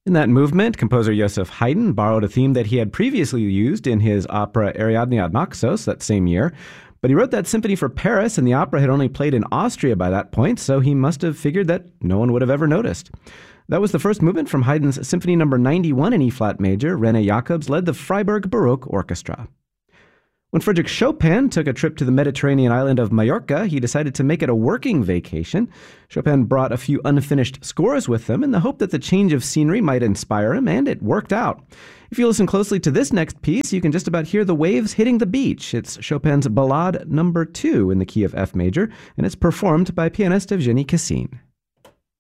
In that movement, composer Joseph Haydn borrowed a theme that he had previously used in his opera Ariadne ad Naxos that same year, but he wrote that symphony for Paris, and the opera had only played in Austria by that point, so he must have figured that no one would have ever noticed. That was the first movement from Haydn's Symphony No. 91 in E-flat major. René Jacobs led the Freiburg Baroque Orchestra. When Frédéric Chopin took a trip to the Mediterranean island of Majorca, he decided to make it a working vacation. Chopin brought a few unfinished scores with him in the hope that the change of scenery might inspire him, and it worked out. If you listen closely to this next piece, you can just about hear the waves hitting the beach. It's Chopin's Ballade No. 2 in the key of F major, and it's performed by pianist Evgeny Kissin.